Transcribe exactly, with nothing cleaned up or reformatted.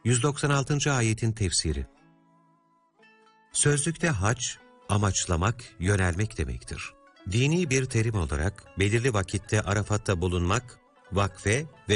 yüz doksan altıncı ayetin tefsiri. Sözlükte hac, amaçlamak, yönelmek demektir. Dini bir terim olarak belirli vakitte Arafat'ta bulunmak, vakfe ve